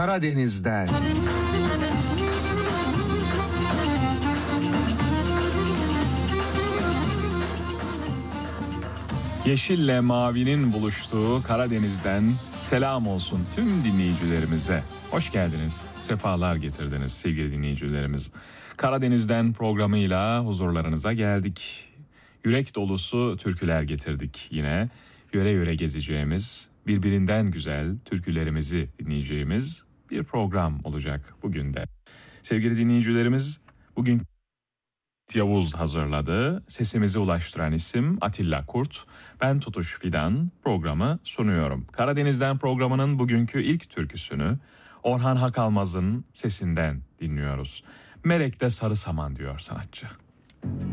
Karadeniz'den. Yeşille mavinin buluştuğu Karadeniz'den selam olsun tüm dinleyicilerimize. Hoş geldiniz, sefalar getirdiniz sevgili dinleyicilerimiz. Karadeniz'den programıyla huzurlarınıza geldik. Yürek dolusu türküler getirdik yine. Yöre yöre gezeceğimiz, birbirinden güzel türkülerimizi dinleyeceğimiz bir program olacak bugün de. Sevgili dinleyicilerimiz, bugün Yavuz hazırladı. Sesimizi ulaştıran isim Atilla Kurt. Ben Tutuş Fidan, programı sunuyorum. Karadeniz'den programının bugünkü ilk türküsünü Orhan Hakalmaz'ın sesinden dinliyoruz. Merek'te sarı saman diyor sanatçı.